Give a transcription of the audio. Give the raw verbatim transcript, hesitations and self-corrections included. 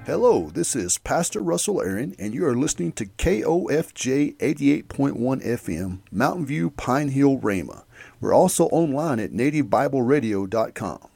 Hello, this is Pastor Russell Aaron, and you are listening to K O F J eighty-eight point one F M, Mountain View, Pine Hill, Rhema. We're also online at native bible radio dot com.